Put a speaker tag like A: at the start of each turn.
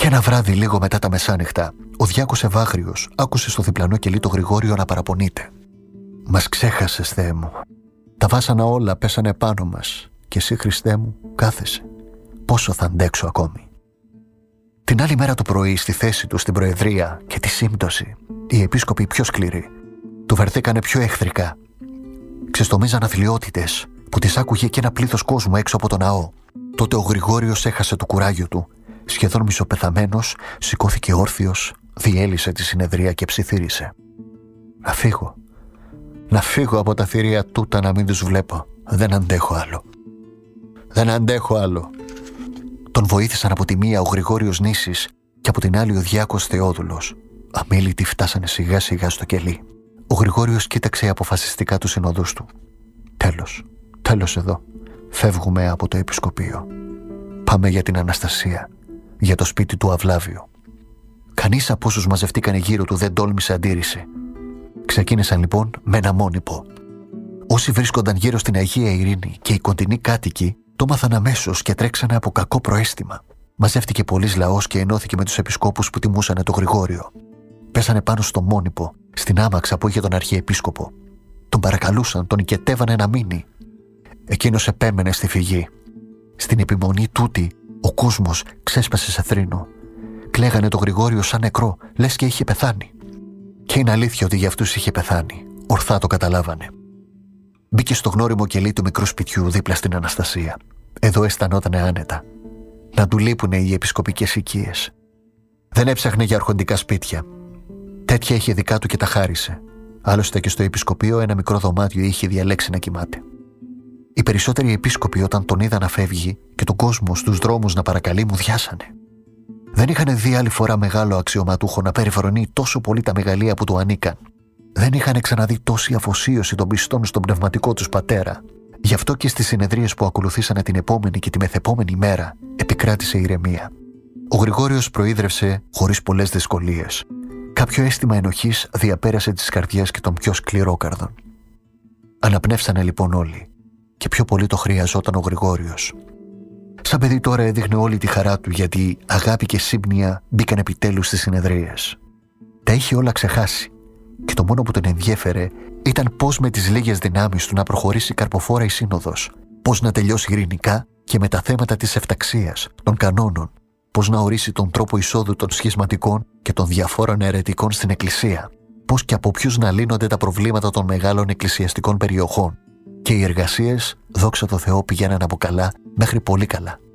A: ένα βράδυ, λίγο μετά τα μεσάνυχτα, ο Διάκος Ευάγριος άκουσε στο διπλανό κελί το Γρηγόριο να παραπονείται. «Μας ξέχασες, Θεέ μου. Τα βάσανα όλα πέσανε πάνω μας και εσύ, Χριστέ μου, κάθεσαι. Πόσο θα αντέξω ακόμη?» Την άλλη μέρα το πρωί, στη θέση του στην Προεδρία και τη σύμπτωση, οι επίσκοποι πιο σκληροί του βερθήκανε πιο εχθρικά. Ξεστομίζαν αθλιότητες που τις άκουγε και ένα πλήθος κόσμου έξω από τον ναό. Τότε ο Γρηγόριος έχασε το κουράγιο του. Σχεδόν μισοπεθαμένος, σηκώθηκε όρθιος, διέλυσε τη συνεδρία και ψιθύρισε. Να φύγω από τα θηρία τούτα να μην τους βλέπω. Δεν αντέχω άλλο. Τον βοήθησαν από τη μία ο Γρηγόριος Νήσης και από την άλλη ο Διάκος Θεόδουλος. Αμίλητοι φτάσανε σιγά σιγά στο κελί. Ο Γρηγόριος κοίταξε αποφασιστικά τους συνοδούς του. Τέλος εδώ. Φεύγουμε από το επισκοπείο. Πάμε για την Αναστασία, για το σπίτι του Αυλάβιο. Κανείς από όσους μαζευτήκανε γύρω του δεν τόλμησε αντίρρηση. Ξεκίνησαν λοιπόν με ένα μόνιπο. Όσοι βρίσκονταν γύρω στην Αγία Ειρήνη και οι κοντινοί κάτοικοι το μάθαν αμέσως και τρέξανε από κακό προαίσθημα. Μαζεύτηκε πολύς λαός και ενώθηκε με τους επισκόπους που τιμούσανε το Γρηγόριο. Πέσανε πάνω στο μόνιπο, στην άμαξα που είχε τον Αρχιεπίσκοπο. Τον παρακαλούσαν, τον οικετεύανε να μείνει. Εκείνος επέμενε στη φυγή. Στην επιμονή τούτη, ο κόσμος ξέσπασε σε θρήνο. Κλαίγανε το Γρηγόριο σαν νεκρό, λες και είχε πεθάνει. Και είναι αλήθεια ότι για αυτούς είχε πεθάνει. Ορθά το καταλάβανε. Μπήκε στο γνώριμο κελί του μικρού σπιτιού δίπλα στην Αναστασία. Εδώ αισθανότανε άνετα. Να του λείπουνε οι επισκοπικές οικίες. Δεν έψαχνε για αρχοντικά σπίτια. Τέτοια είχε δικά του και τα χάρισε. Άλλωστε και στο επισκοπείο ένα μικρό δωμάτιο είχε διαλέξει να κοιμάται. Οι περισσότεροι επίσκοποι όταν τον είδαν να φεύγει και τον κόσμο στους δρόμους να παρακαλεί μουδιάσανε. Δεν είχαν δει άλλη φορά μεγάλο αξιωματούχο να περιφρονεί τόσο πολύ τα μεγαλεία που του ανήκαν. Δεν είχαν ξαναδεί τόση αφοσίωση των πιστών στον πνευματικό τους πατέρα. Γι' αυτό και στις συνεδρίες που ακολουθήσανε την επόμενη και τη μεθεπόμενη μέρα επικράτησε ηρεμία. Ο Γρηγόριος προείδρευσε χωρίς πολλές δυσκολίες. Κάποιο αίσθημα ενοχής διαπέρασε τις καρδιές και των πιο σκληρόκαρδων. Αναπνεύσανε λοιπόν όλοι. Και πιο πολύ το χρειαζόταν ο Γρηγόριος. Σαν παιδί τώρα έδειχνε όλη τη χαρά του γιατί αγάπη και σύμπνοια μπήκαν επιτέλους στις συνεδρίες. Τα είχε όλα ξεχάσει και το μόνο που τον ενδιέφερε ήταν πώς με τις λίγες δυνάμεις του να προχωρήσει καρποφόρα η σύνοδος, πώς να τελειώσει ειρηνικά και με τα θέματα της εφταξίας, των κανόνων, πώς να ορίσει τον τρόπο εισόδου των σχισματικών και των διαφόρων αιρετικών στην Εκκλησία, πώς και από ποιους να λύνονται τα προβλήματα των μεγάλων εκκλησιαστικών περιοχών. Και οι εργασίες, δόξα τω Θεώ, πηγαίναν από καλά μέχρι πολύ καλά.